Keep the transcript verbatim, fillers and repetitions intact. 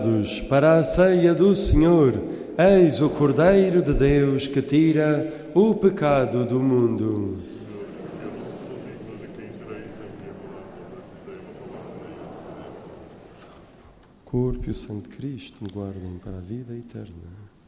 Para a ceia do Senhor, eis o Cordeiro de Deus que tira o pecado do mundo. O corpo e o sangue de Cristo me guardem para a vida eterna.